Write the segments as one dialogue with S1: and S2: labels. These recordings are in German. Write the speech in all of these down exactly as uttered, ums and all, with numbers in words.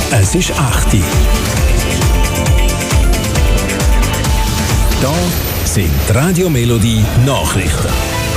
S1: Es ist acht Uhr. Da sind die Radio Melodie Nachrichten.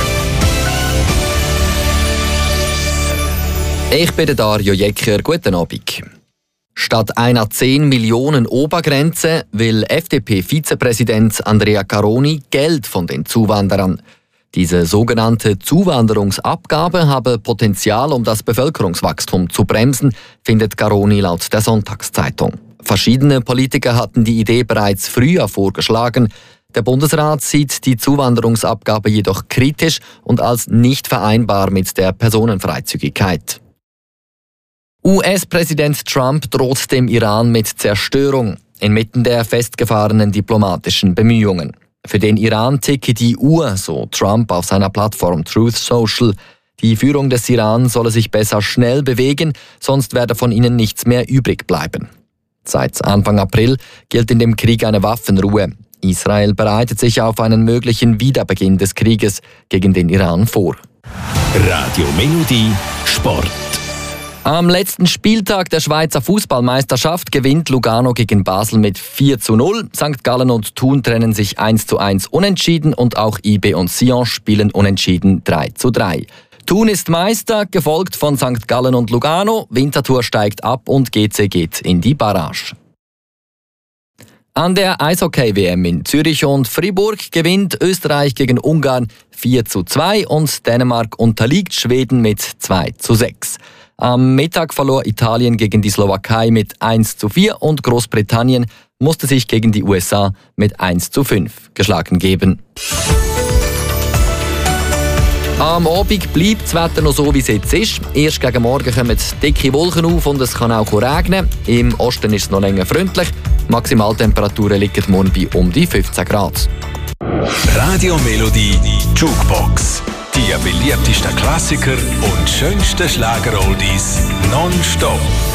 S2: Ich bin der Dario Jecker. Guten Abend. Statt einer zehn Millionen Obergrenze will F D P-Vizepräsident Andrea Caroni Geld von den Zuwanderern. Diese sogenannte Zuwanderungsabgabe habe Potenzial, um das Bevölkerungswachstum zu bremsen, findet Caroni laut der Sonntagszeitung. Verschiedene Politiker hatten die Idee bereits früher vorgeschlagen. Der Bundesrat sieht die Zuwanderungsabgabe jedoch kritisch und als nicht vereinbar mit der Personenfreizügigkeit. U S-Präsident Trump droht dem Iran mit Zerstörung inmitten der festgefahrenen diplomatischen Bemühungen. Für den Iran ticke die Uhr, so Trump auf seiner Plattform Truth Social. Die Führung des Iran solle sich besser schnell bewegen, sonst werde von ihnen nichts mehr übrig bleiben. Seit Anfang April gilt in dem Krieg eine Waffenruhe. Israel bereitet sich auf einen möglichen Wiederbeginn des Krieges gegen den Iran vor.
S1: Radio Melodie Sport.
S2: Am letzten Spieltag der Schweizer Fußballmeisterschaft gewinnt Lugano gegen Basel mit vier zu null. Sankt Gallen und Thun trennen sich eins zu eins unentschieden und auch I B und Sion spielen unentschieden drei zu drei. Thun ist Meister, gefolgt von Sankt Gallen und Lugano. Winterthur steigt ab und G C geht in die Barrage. An der Eishockey-W M in Zürich und Fribourg gewinnt Österreich gegen Ungarn vier zu zwei und Dänemark unterliegt Schweden mit zwei zu sechs. Am Mittag verlor Italien gegen die Slowakei mit eins zu vier und Großbritannien musste sich gegen die U S A mit eins zu fünf geschlagen geben. Am Abend bleibt das Wetter noch so, wie es jetzt ist. Erst gegen Morgen kommen dicke Wolken auf und es kann auch regnen. Im Osten ist es noch länger freundlich. Maximaltemperaturen liegen morgen bei um die fünfzehn Grad.
S1: Radio Melodie Jukebox. Die beliebtesten Klassiker und schönsten Schlager-Oldies nonstop.